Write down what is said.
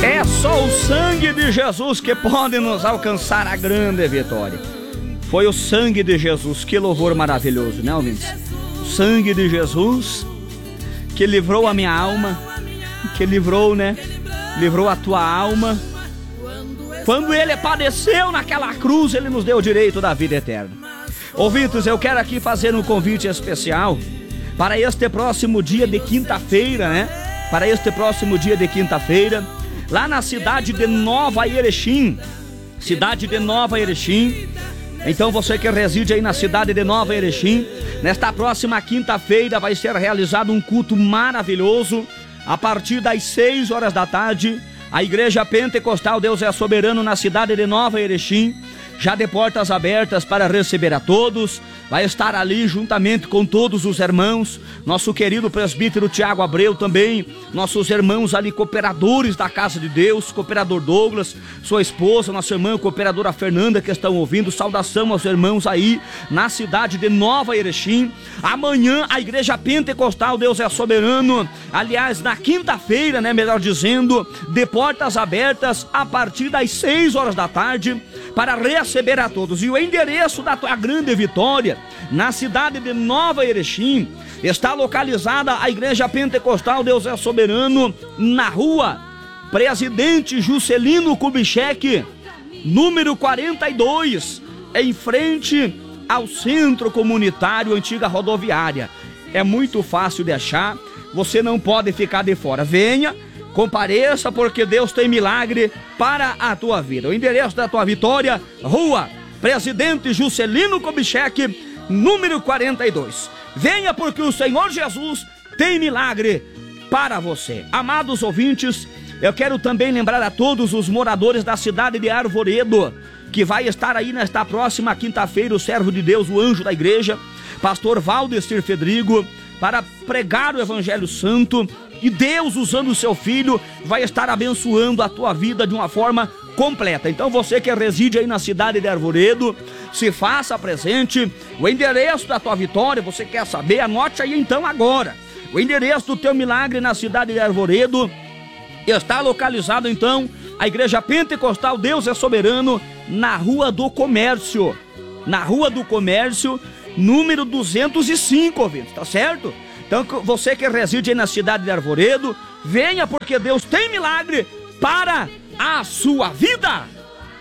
É só o sangue de Jesus que pode nos alcançar a grande vitória. Foi o sangue de Jesus, que louvor maravilhoso, né, ouvintes? O sangue de Jesus que livrou a minha alma, que livrou, né? Livrou a tua alma. Quando ele padeceu naquela cruz, ele nos deu o direito da vida eterna. Ouvintes, eu quero aqui fazer um convite especial para este próximo dia de quinta-feira, né? Para este próximo dia de quinta-feira, lá na cidade de Nova Erechim. Cidade de Nova Erechim. Então você que reside aí na cidade de Nova Erechim, nesta próxima quinta-feira vai ser realizado um culto maravilhoso. A partir das 6 horas da tarde, a Igreja Pentecostal Deus é Soberano na cidade de Nova Erechim, já de portas abertas para receber a todos. Vai estar ali juntamente com todos os irmãos, nosso querido presbítero Tiago Abreu também, nossos irmãos ali cooperadores da Casa de Deus, cooperador Douglas, sua esposa, nossa irmã cooperadora Fernanda, que estão ouvindo. Saudação aos irmãos aí na cidade de Nova Erechim. Amanhã a Igreja Pentecostal Deus é Soberano, aliás na quinta-feira, né, melhor dizendo, de portas abertas a partir das 6 horas da tarde para receber a todos. E o endereço da tua grande vitória, na cidade de Nova Erechim, está localizada a Igreja Pentecostal Deus é Soberano, na rua Presidente Juscelino Kubitschek, número 42, em frente ao Centro Comunitário Antiga Rodoviária. É muito fácil de achar, você não pode ficar de fora. Venha, compareça, porque Deus tem milagre para a tua vida. O endereço da tua vitória, rua Presidente Juscelino Kubitschek, número 42. Venha, porque o Senhor Jesus tem milagre para você. Amados ouvintes, eu quero também lembrar a todos os moradores da cidade de Arvoredo, que vai estar aí nesta próxima quinta-feira o servo de Deus, o anjo da igreja, pastor Valdecir Fedrigo, para pregar o Evangelho Santo. E Deus, usando o seu filho, vai estar abençoando a tua vida de uma forma completa. Então você que reside aí na cidade de Arvoredo, se faça presente. O endereço da tua vitória, você quer saber? Anote aí então agora. O endereço do teu milagre na cidade de Arvoredo está localizado então a Igreja Pentecostal Deus é Soberano, na Rua do Comércio. Na Rua do Comércio, número 205, ouvintes, tá certo? Então você que reside aí na cidade de Arvoredo, venha, porque Deus tem milagre para a sua vida.